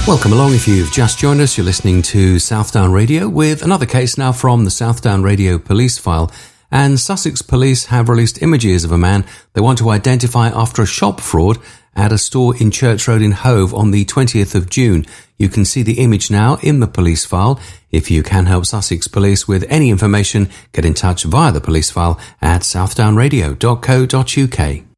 Welcome along. If you've just joined us, you're listening to Southdown Radio with another case now from the Southdown Radio police file. And Sussex police have released images of a man they want to identify after a shop fraud at a store in Church Road in Hove on the 20th of June. You can see the image now in the police file. If you can help Sussex police with any information, get in touch via the police file at southdownradio.co.uk.